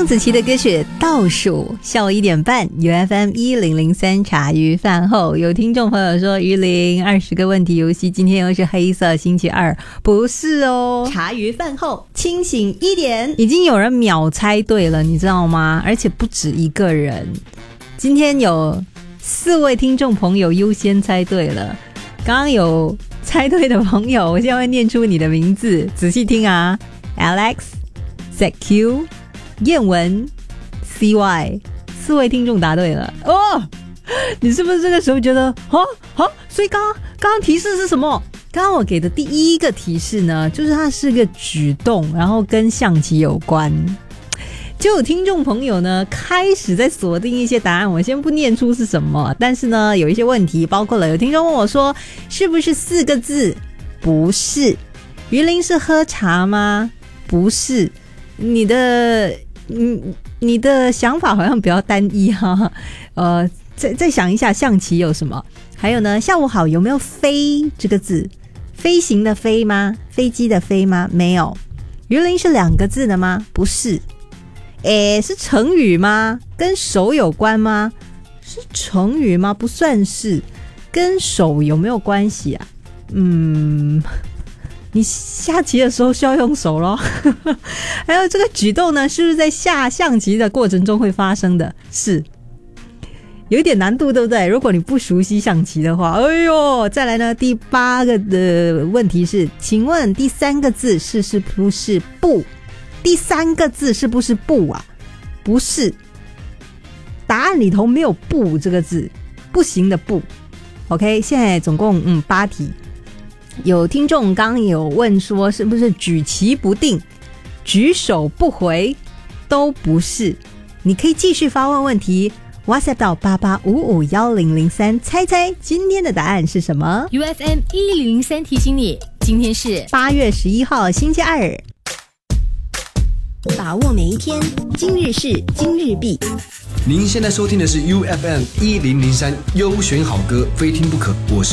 邓紫棋的歌曲倒数，下午1点半 UFM 1003茶余饭后。有听众朋友说，于林20个问题游戏今天又是黑色星期二，不是哦， 茶余饭后清醒1点。 已经有人秒猜对了，你知道吗？而且不止一个人，今天有4位听众朋友优先猜对了。刚刚有猜对的朋友，我现在会念出你的名字，仔细听啊。 Alex、ZQ、燕文、CY， 4位听众答对了哦。你是不是这个时候觉得所以刚刚提示是什么？刚刚我给的第一个提示呢，就是它是个举动，然后跟象棋有关。就有听众朋友呢开始在锁定一些答案，我先不念出是什么，但是呢有一些问题，包括了有听众问我说是不是4个字？不是。于林是喝茶吗？不是。你的想法好像比较单一哈。再想一下象棋有什么？还有呢，下午好有没有飞这个字？飞行的飞吗？飞机的飞吗？没有。于林是2个字的吗？不是。是成语吗？跟手有关吗？是成语吗？不算是。跟手有没有关系啊？你下棋的时候需要用手咯。还有这个举动呢，是不是在下象棋的过程中会发生的？是。有一点难度对不对？如果你不熟悉象棋的话。哎呦，再来呢，第8个的问题是，请问第3个字是不是不？第3个字是不是不啊？不是。答案里头没有不这个字，不行的不。 OK， 现在总共8题。有听众刚有问说是不是举棋不定、举手不回？都不是。你可以继续发问问题， WhatsApp 到88551003，猜猜今天的答案是什么？ UFM 1003提醒你，今天是 8月11号星期二。 把握每一天，今日事今日毕。 您现在收听的是 UFM 1003优选好歌，非听不可。我是